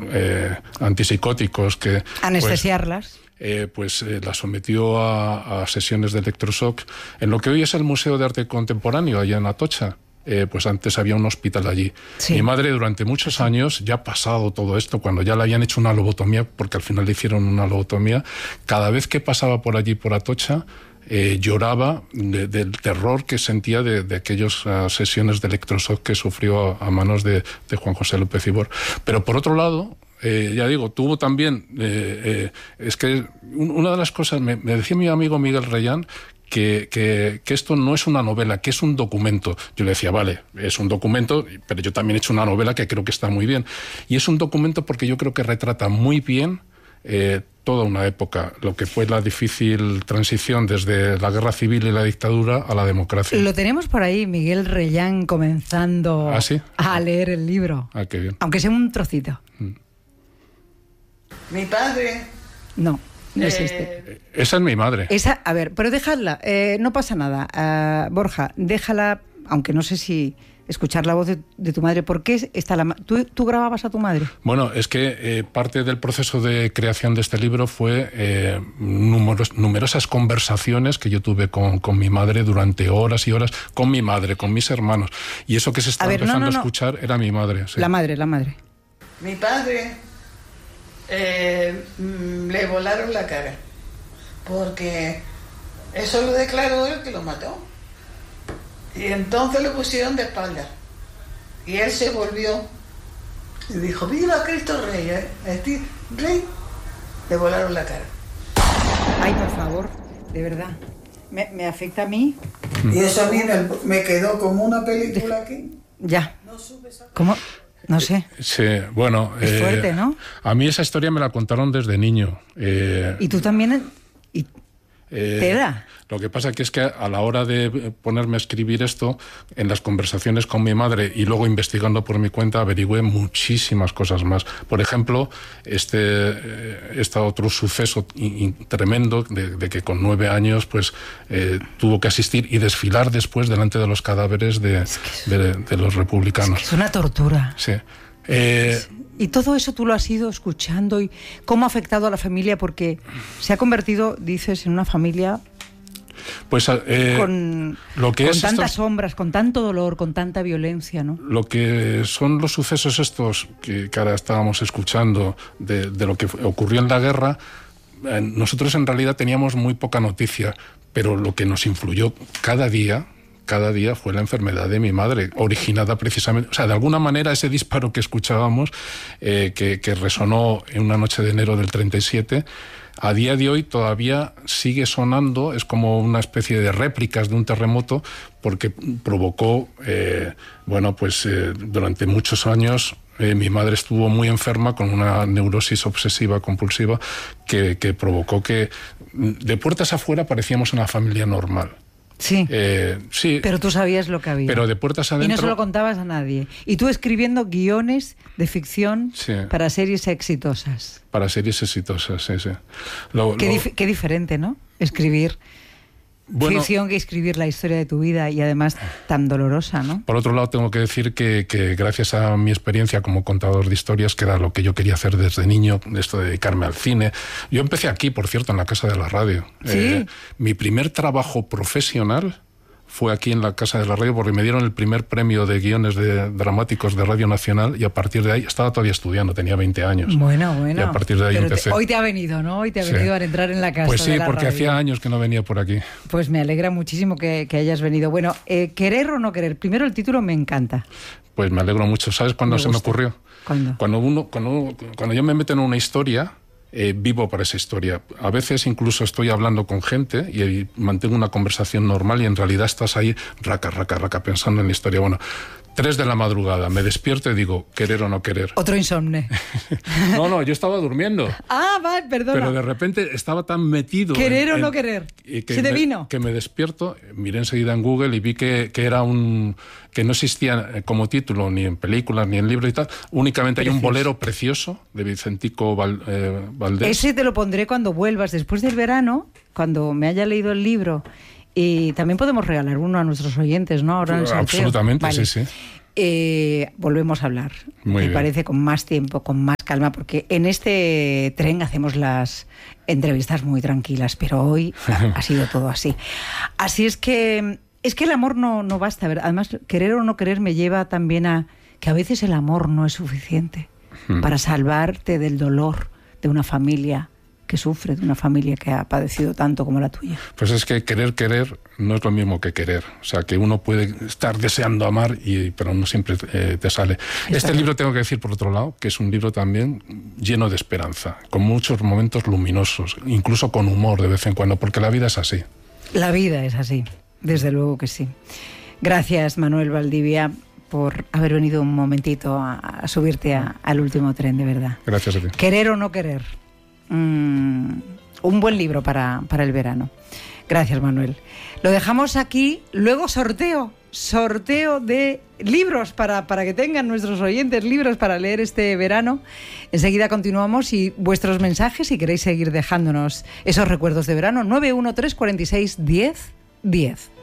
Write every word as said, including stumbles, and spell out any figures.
eh, antipsicóticos que... Anestesiarlas. Pues, Eh, pues eh, la sometió a, a sesiones de electroshock en lo que hoy es el Museo de Arte Contemporáneo, allá en Atocha. Eh, pues antes había un hospital allí. Sí. Mi madre durante muchos años, ya pasado todo esto, cuando ya le habían hecho una lobotomía, porque al final le hicieron una lobotomía, cada vez que pasaba por allí, por Atocha, eh, lloraba de, del terror que sentía de, de aquellas uh, sesiones de electroshock que sufrió a, a manos de, de Juan José López Ibor. Pero por otro lado... Eh, ya digo, tuvo también, eh, eh, es que una de las cosas, me, me decía mi amigo Miguel Reyán, que, que, que esto no es una novela, que es un documento. Yo le decía, vale, es un documento, pero yo también he hecho una novela que creo que está muy bien. Y es un documento porque yo creo que retrata muy bien eh, toda una época, lo que fue la difícil transición desde la guerra civil y la dictadura a la democracia. Lo tenemos por ahí, Miguel Reyán, comenzando ¿Ah, sí? a leer el libro. Ah, qué bien. Aunque sea un trocito. Mm. Mi padre... No, no eh, existe. Esa es mi madre. Esa, a ver, pero dejadla, eh, no pasa nada. Uh, Borja, déjala, aunque no sé si escuchar la voz de, de tu madre. ¿Por qué está la ¿Tú, tú grababas a tu madre? Bueno, es que eh, parte del proceso de creación de este libro fue eh, numeros, numerosas conversaciones que yo tuve con, con mi madre durante horas y horas, con mi madre, con mis hermanos. Y eso que se estaba ver, empezando no, no, no. a escuchar era mi madre. Sí. La madre, la madre. Mi padre... Eh, le volaron la cara porque eso lo declaró él que lo mató, y entonces lo pusieron de espalda y él se volvió y dijo: ¡Viva Cristo Rey! ¿eh? Este rey, le volaron la cara. Ay, por favor, de verdad, me, me afecta a mí. Y eso a mí me, me quedó como una película aquí. Ya. ¿Cómo? No sé. Sí, bueno... Es eh, fuerte, ¿no? A mí esa historia me la contaron desde niño. Eh, ¿Y tú también? ¿Y eh, te da? Lo que pasa que es que a la hora de ponerme a escribir esto, en las conversaciones con mi madre y luego investigando por mi cuenta, averigüé muchísimas cosas más. Por ejemplo, este, este otro suceso in, in, tremendo de, de que con nueve años pues eh, tuvo que asistir y desfilar después delante de los cadáveres de, es que es, de, de los republicanos. Es, que es una tortura. Sí. Eh, y todo eso tú lo has ido escuchando, y cómo ha afectado a la familia, porque se ha convertido, dices, en una familia pues eh, con, lo que con es tantas estos, sombras, con tanto dolor, con tanta violencia, ¿no? Lo que son los sucesos estos que, que ahora estábamos escuchando de, de lo que ocurrió en la guerra, eh, nosotros en realidad teníamos muy poca noticia, pero lo que nos influyó cada día cada día fue la enfermedad de mi madre, originada precisamente, o sea, de alguna manera ese disparo que escuchábamos, eh, que, que resonó en una noche de enero del treinta y siete, a día de hoy todavía sigue sonando, es como una especie de réplicas de un terremoto, porque provocó, eh, bueno, pues eh, durante muchos años eh, mi madre estuvo muy enferma con una neurosis obsesiva compulsiva que, que provocó que de puertas afuera parecíamos una familia normal. Sí. Eh, sí, pero tú sabías lo que había. Pero de puertas adentro. Y no se lo contabas a nadie. Y tú escribiendo guiones de ficción, sí, para series exitosas. Para series exitosas, sí, sí. Lo, qué, lo... dif- qué diferente, ¿no? Escribir bueno, ficción que escribir la historia de tu vida, y además tan dolorosa, ¿no? Por otro lado, tengo que decir que, que gracias a mi experiencia como contador de historias, que era lo que yo quería hacer desde niño, esto de dedicarme al cine. Yo empecé aquí, por cierto, en la Casa de la Radio. ¿Sí? Eh, mi primer trabajo profesional fue aquí en la Casa de la Radio, porque me dieron el primer premio de guiones de, dramáticos de Radio Nacional, y a partir de ahí, estaba todavía estudiando, tenía veinte años. Bueno, bueno. Y a partir de ahí Pero empecé. Te, hoy te ha venido, ¿no? Hoy te ha sí. venido a entrar en la Casa Pues sí, de la porque Radio. hacía años que no venía por aquí. Pues me alegra muchísimo que, que hayas venido. Bueno, eh, ¿querer o no querer? Primero, el título me encanta. Pues me alegro mucho. ¿Sabes cuándo me se gusta. me ocurrió? ¿Cuándo? Cuando, uno, cuando, cuando yo me meto en una historia... Eh, vivo para esa historia. A veces incluso estoy hablando con gente y, y mantengo una conversación normal, y en realidad estás ahí raca, raca, raca, pensando en la historia. Bueno, tres de la madrugada, me despierto y digo, ¿querer o no querer? Otro insomne. No, no, yo estaba durmiendo. Ah, vale, perdona. Pero de repente estaba tan metido... ¿Querer en, o en, no querer? Que ¿Se te me, vino? Que me despierto, miré enseguida en Google y vi que, que era un... que no existía como título ni en películas ni en libros y tal, únicamente precioso. Hay un bolero precioso de Vicentico Val, eh, Valdés. Ese te lo pondré cuando vuelvas, después del verano, cuando me haya leído el libro, y también podemos regalar uno a nuestros oyentes, ¿no? Ahora en el sorteo. Absolutamente, vale. sí, sí. Eh, volvemos a hablar, Muy me bien. parece, con más tiempo, con más calma, porque en este tren hacemos las entrevistas muy tranquilas, pero hoy ha, ha sido todo así. Así es que es que el amor no, no basta, ¿verdad? Además, querer o no querer me lleva también a que a veces el amor no es suficiente hmm. para salvarte del dolor de una familia que sufre, de una familia que ha padecido tanto como la tuya. Pues es que querer, querer no es lo mismo que querer. O sea, que uno puede estar deseando amar, y, pero no siempre eh, te sale. Está este bien. Libro, tengo que decir, por otro lado, que es un libro también lleno de esperanza, con muchos momentos luminosos, incluso con humor de vez en cuando, porque la vida es así. La vida es así, desde luego que sí. Gracias, Manuel Valdivia, por haber venido un momentito a, a subirte a, al último tren, de verdad. Gracias a ti. Querer o no querer. Mm, un buen libro para, para el verano. Gracias, Manuel. Lo dejamos aquí, luego sorteo, sorteo de libros para, para que tengan nuestros oyentes libros para leer este verano. Enseguida continuamos, y vuestros mensajes, si queréis seguir dejándonos esos recuerdos de verano, nueve uno tres, cuarenta y seis, diez, diez.